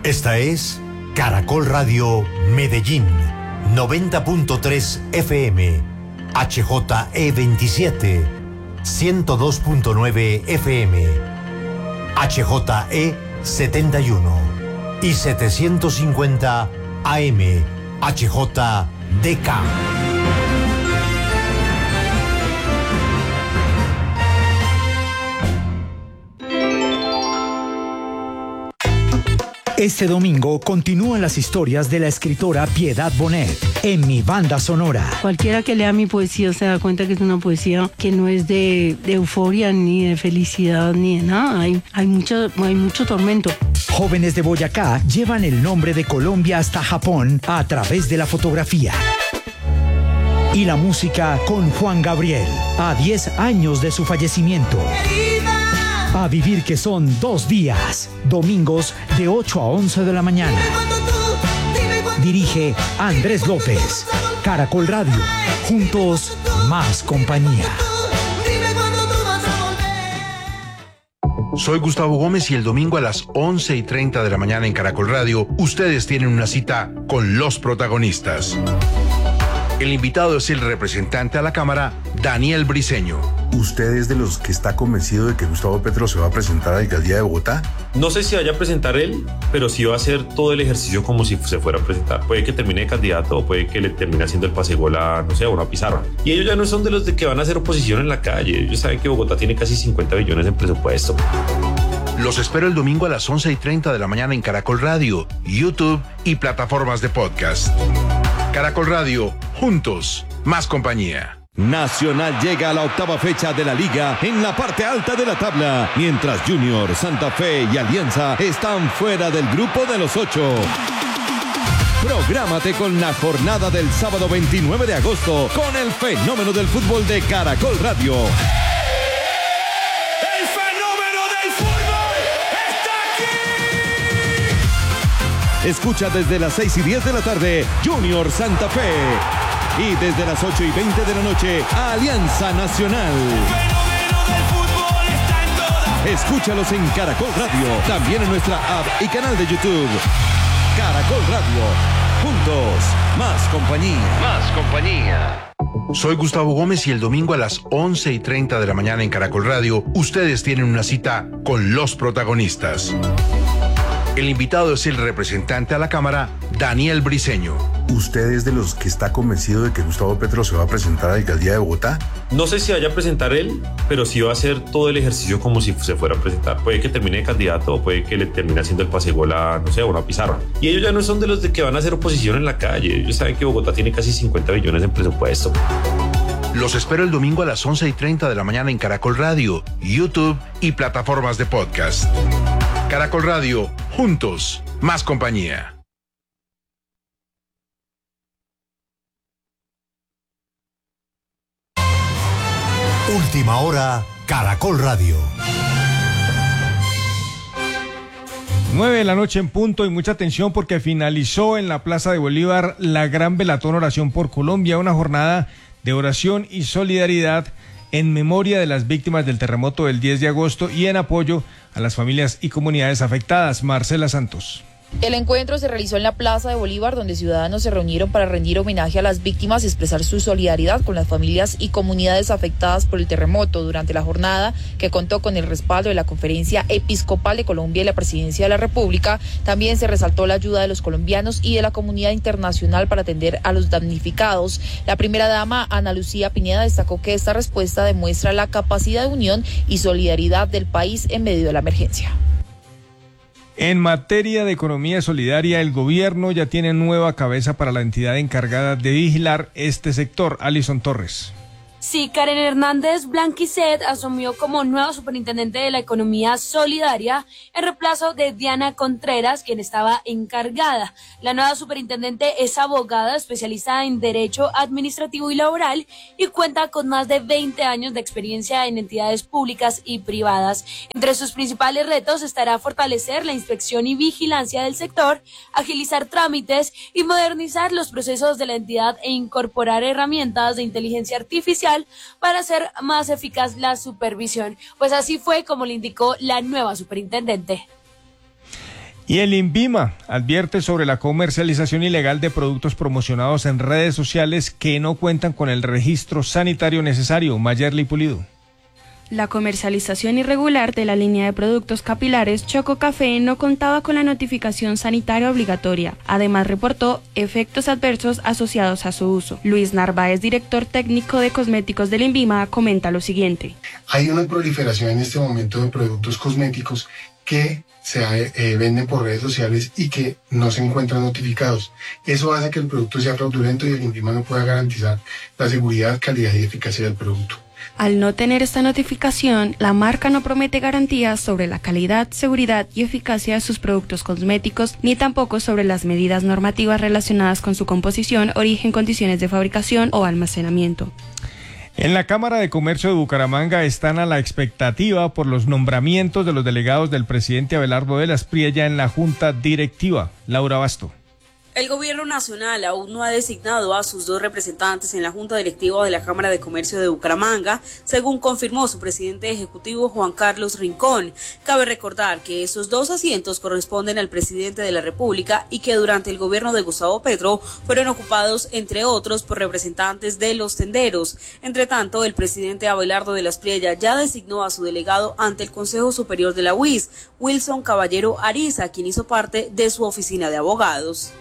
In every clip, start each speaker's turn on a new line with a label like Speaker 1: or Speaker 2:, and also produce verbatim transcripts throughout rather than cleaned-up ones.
Speaker 1: Esta es Caracol Radio Medellín, noventa punto tres F M, H J E veintisiete, ciento dos punto nueve F M, H J E setenta y uno y setecientos cincuenta A M, H J D K.
Speaker 2: Este domingo continúan las historias de la escritora Piedad Bonet en Mi Banda Sonora.
Speaker 3: Cualquiera que lea mi poesía se da cuenta que es una poesía que no es de, de euforia, ni de felicidad, ni de nada. Hay, hay, mucho, hay mucho tormento.
Speaker 2: Jóvenes de Boyacá llevan el nombre de Colombia hasta Japón a través de la fotografía. Y la música con Juan Gabriel, a diez años de su fallecimiento. A vivir, que son dos días, domingos de ocho a once de la mañana. Dirige Andrés López. Caracol Radio, juntos más compañía.
Speaker 4: Soy Gustavo Gómez y el domingo a las once y treinta de la mañana en Caracol Radio, ustedes tienen una cita con los protagonistas. El invitado es el representante a la Cámara, Daniel Briceño.
Speaker 5: ¿Usted es de los que está convencido de que Gustavo Petro se va a presentar a la alcaldía de Bogotá?
Speaker 6: No sé si vaya a presentar él, pero sí va a hacer todo el ejercicio como si se fuera a presentar. Puede que termine de candidato o puede que le termine haciendo el pase gol a, no sé, a una pizarra. Y ellos ya no son de los de que van a hacer oposición en la calle. Ellos saben que Bogotá tiene casi cincuenta billones en presupuesto.
Speaker 4: Los espero el domingo a las once y treinta de la mañana en Caracol Radio, YouTube y plataformas de podcast. Caracol Radio, juntos, más compañía.
Speaker 7: Nacional llega a la octava fecha de la liga en la parte alta de la tabla, mientras Junior, Santa Fe y Alianza están fuera del grupo de los ocho. Prográmate con la jornada del sábado veintinueve de agosto con el fenómeno del fútbol de Caracol Radio.
Speaker 8: ¡El fenómeno del fútbol está aquí!
Speaker 7: Escucha desde las seis y diez de la tarde Junior Santa Fe. Y desde las ocho y veinte de la noche, Alianza Nacional. Escúchalos en Caracol Radio, también en nuestra app y canal de YouTube. Caracol Radio, juntos, más compañía.
Speaker 4: Más compañía. Soy Gustavo Gómez y el domingo a las once y treinta de la mañana en Caracol Radio, ustedes tienen una cita con los protagonistas. El invitado es el representante a la Cámara, Daniel Briceño.
Speaker 5: ¿Usted es de los que está convencido de que Gustavo Petro se va a presentar a la alcaldía de Bogotá?
Speaker 6: No sé si vaya a presentar él, pero sí va a hacer todo el ejercicio como si se fuera a presentar. Puede que termine de candidato o puede que le termine haciendo el pase gol a, no sé, a una pizarra. Y ellos ya no son de los de que van a hacer oposición en la calle. Ellos saben que Bogotá tiene casi cincuenta billones en presupuesto.
Speaker 4: Los espero el domingo a las once y treinta de la mañana en Caracol Radio, YouTube y plataformas de podcast. Caracol Radio, juntos, más compañía.
Speaker 1: Última hora, Caracol Radio.
Speaker 9: nueve de la noche en punto y mucha atención porque finalizó en la Plaza de Bolívar la gran velatón Oración por Colombia, una jornada de oración y solidaridad en memoria de las víctimas del terremoto del diez de agosto y en apoyo a las familias y comunidades afectadas. Marcela Santos.
Speaker 10: El encuentro se realizó en la Plaza de Bolívar, donde ciudadanos se reunieron para rendir homenaje a las víctimas y expresar su solidaridad con las familias y comunidades afectadas por el terremoto. Durante la jornada, que contó con el respaldo de la Conferencia Episcopal de Colombia y la Presidencia de la República, también se resaltó la ayuda de los colombianos y de la comunidad internacional para atender a los damnificados. La primera dama, Ana Lucía Pineda, destacó que esta respuesta demuestra la capacidad de unión y solidaridad del país en medio de la emergencia.
Speaker 9: En materia de economía solidaria, el gobierno ya tiene nueva cabeza para la entidad encargada de vigilar este sector. Alison Torres.
Speaker 11: Sí, Karen Hernández Blanquicet asumió como nueva superintendente de la economía solidaria en reemplazo de Diana Contreras, quien estaba encargada. La nueva superintendente es abogada, especialista en derecho administrativo y laboral y cuenta con más de veinte años de experiencia en entidades públicas y privadas. Entre sus principales retos estará fortalecer la inspección y vigilancia del sector, agilizar trámites y modernizar los procesos de la entidad e incorporar herramientas de inteligencia artificial para hacer más eficaz la supervisión. Pues así fue como le indicó la nueva superintendente.
Speaker 9: Y el INVIMA advierte sobre la comercialización ilegal de productos promocionados en redes sociales que no cuentan con el registro sanitario necesario. Mayerly Pulido.
Speaker 12: La comercialización irregular de la línea de productos capilares Choco Café no contaba con la notificación sanitaria obligatoria. Además, reportó efectos adversos asociados a su uso. Luis Narváez, director técnico de cosméticos del INVIMA, comenta lo siguiente.
Speaker 13: Hay una proliferación en este momento de productos cosméticos que se eh, venden por redes sociales y que no se encuentran notificados. Eso hace que el producto sea fraudulento y el INVIMA no pueda garantizar la seguridad, calidad y eficacia del producto.
Speaker 12: Al no tener esta notificación, la marca no promete garantías sobre la calidad, seguridad y eficacia de sus productos cosméticos, ni tampoco sobre las medidas normativas relacionadas con su composición, origen, condiciones de fabricación o almacenamiento.
Speaker 9: En la Cámara de Comercio de Bucaramanga están a la expectativa por los nombramientos de los delegados del presidente Abelardo de la Espriella en la Junta Directiva. Laura Basto.
Speaker 14: El gobierno nacional aún no ha designado a sus dos representantes en la Junta Directiva de la Cámara de Comercio de Bucaramanga, según confirmó su presidente ejecutivo Juan Carlos Rincón. Cabe recordar que esos dos asientos corresponden al presidente de la República y que durante el gobierno de Gustavo Petro fueron ocupados, entre otros, por representantes de los tenderos. Entre tanto, el presidente Abelardo de la Espriella ya designó a su delegado ante el Consejo Superior de la U I S, Wilson Caballero Ariza, quien hizo parte de su oficina de abogados.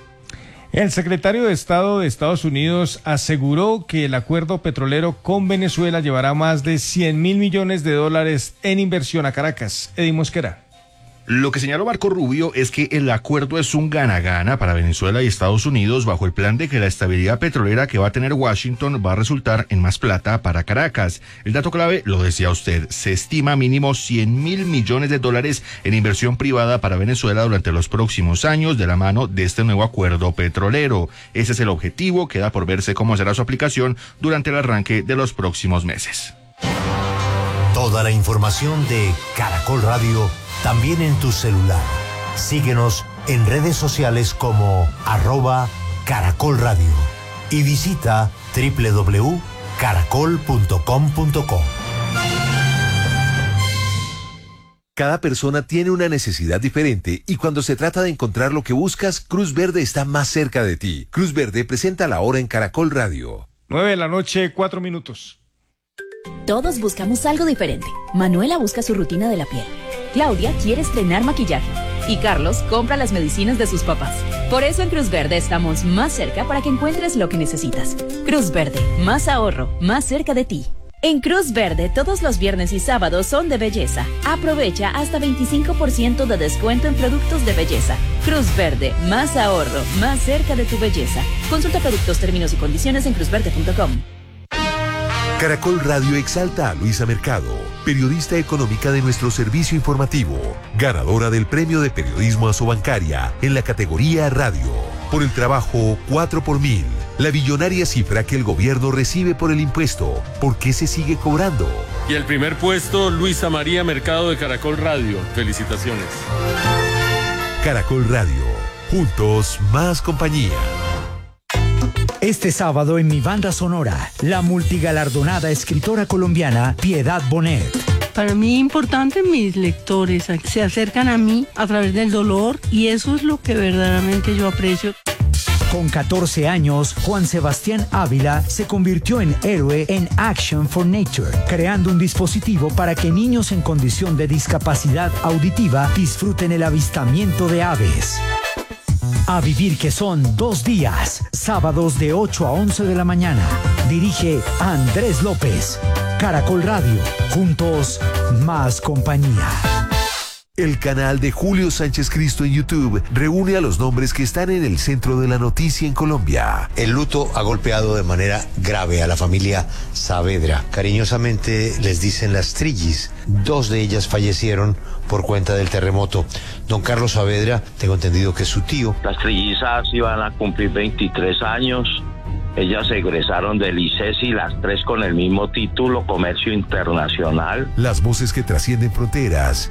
Speaker 9: El secretario de Estado de Estados Unidos aseguró que el acuerdo petrolero con Venezuela llevará más de cien mil millones de dólares en inversión a Caracas. Eddie Mosquera.
Speaker 15: Lo que señaló Marco Rubio es que el acuerdo es un gana-gana para Venezuela y Estados Unidos bajo el plan de que la estabilidad petrolera que va a tener Washington va a resultar en más plata para Caracas. El dato clave, lo decía usted, se estima mínimo cien mil millones de dólares en inversión privada para Venezuela durante los próximos años de la mano de este nuevo acuerdo petrolero. Ese es el objetivo, queda por verse cómo será su aplicación durante el arranque de los próximos meses.
Speaker 1: Toda la información de Caracol Radio también en tu celular. Síguenos en redes sociales como arroba Caracol Radio y visita doble u doble u doble u punto caracol punto com punto co.
Speaker 16: Cada persona tiene una necesidad diferente y cuando se trata de encontrar lo que buscas, Cruz Verde está más cerca de ti. Cruz Verde presenta la hora en Caracol Radio.
Speaker 9: nueve de la noche, cuatro minutos.
Speaker 17: Todos buscamos algo diferente. Manuela busca su rutina de la piel. Claudia quiere estrenar maquillaje. Y Carlos compra las medicinas de sus papás. Por eso en Cruz Verde estamos más cerca para que encuentres lo que necesitas. Cruz Verde, más ahorro, más cerca de ti. En Cruz Verde, todos los viernes y sábados son de belleza. Aprovecha hasta veinticinco por ciento de descuento en productos de belleza. Cruz Verde, más ahorro, más cerca de tu belleza. Consulta productos, términos y condiciones en cruz verde punto com.
Speaker 16: Caracol Radio exalta a Luisa Mercado, periodista económica de nuestro servicio informativo, ganadora del Premio de Periodismo Asobancaria en la categoría Radio, por el trabajo cuatro por mil, la billonaria cifra que el gobierno recibe por el impuesto. ¿Por qué se sigue cobrando?
Speaker 18: Y el primer puesto, Luisa María Mercado de Caracol Radio. Felicitaciones.
Speaker 16: Caracol Radio, juntos más compañía.
Speaker 2: Este sábado en mi banda sonora, la multigalardonada escritora colombiana Piedad Bonet.
Speaker 3: Para mí es importante, mis lectores se acercan a mí a través del dolor y eso es lo que verdaderamente yo aprecio.
Speaker 2: Con catorce años, Juan Sebastián Ávila se convirtió en héroe en Action for Nature, creando un dispositivo para que niños en condición de discapacidad auditiva disfruten el avistamiento de aves. A vivir, que son dos días, sábados de ocho a once de la mañana. Dirige Andrés López. Caracol Radio, juntos más compañía.
Speaker 16: El canal de Julio Sánchez Cristo en YouTube reúne a los nombres que están en el centro de la noticia en Colombia.
Speaker 1: El luto ha golpeado de manera grave a la familia Saavedra. Cariñosamente les dicen las Trillis. Dos de ellas fallecieron por cuenta del terremoto. Don Carlos Saavedra, tengo entendido que es su tío.
Speaker 19: Las trillizas iban a cumplir veintitrés años. Ellas egresaron del ICESI, las tres con el mismo título, Comercio Internacional.
Speaker 16: Las voces que trascienden fronteras.